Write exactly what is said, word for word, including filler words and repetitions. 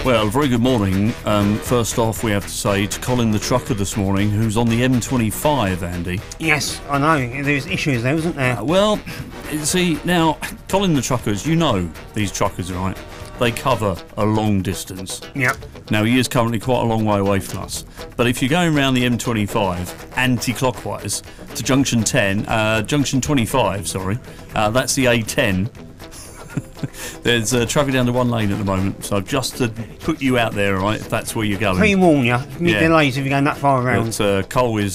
Well, very good morning. Um, first off, we have to say to Colin the trucker this morning, who's on the M twenty-five, Andy. Yes, I know. There's issues there, wasn't there? Uh, well, see, now, Colin the truckers, you know these truckers, right? They cover a long distance. Yep. Now, he is currently quite a long way away from us. But if you're going around the M twenty-five anti-clockwise to junction ten, uh, junction twenty-five, sorry, uh, that's the A ten. There's uh, traffic down to one lane at the moment, so just to put you out there, right, if that's where you're going. Pre-warn you, mid Yeah. delays if you're going that far around. But, uh, Cole is